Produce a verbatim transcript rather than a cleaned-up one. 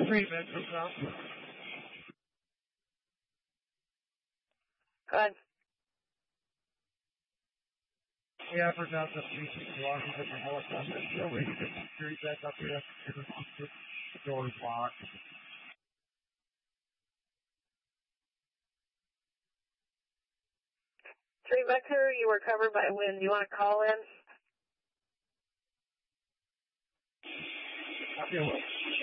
treatment or something. Good. Yeah, for now, the police are blocking the helicopter. So we can street back up here. The door is locked. Three Vector, you were covered by wind. You want to call in? Okay, well.